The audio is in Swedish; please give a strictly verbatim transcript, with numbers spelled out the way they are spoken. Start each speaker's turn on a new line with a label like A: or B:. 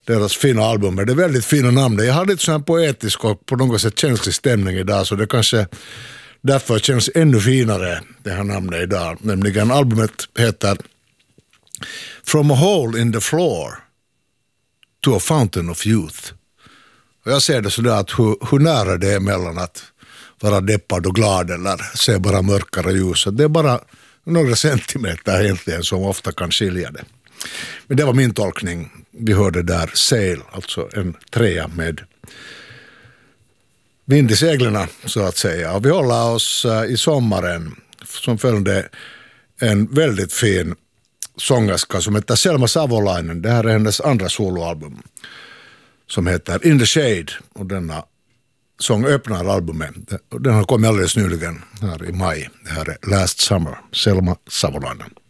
A: deras fina album. Det är väldigt fina namn. Jag har lite sån här poetisk och på något sätt känslig stämning idag, så det kanske därför känns ännu finare det här namnet idag. Nämligen albumet heter From a hole in the floor to a fountain of youth. Och jag ser det sådär att hur, hur nära det är mellan att vara deppad och glad eller se bara mörkare ljus. Det är bara några centimeter egentligen som ofta kan skilja det. Men det var min tolkning. Vi hörde där Sail, alltså en trea med vind i seglarna så att säga. Och vi håller oss i sommaren som följde en väldigt fin sångerska som heter Selma Savolainen. Det här är hennes andra soloalbum som heter In the Shade, och denna sång öppnar albumet. Den har kommit alldeles nyligen här i maj. Det här är Last Summer, Selma Savolainen.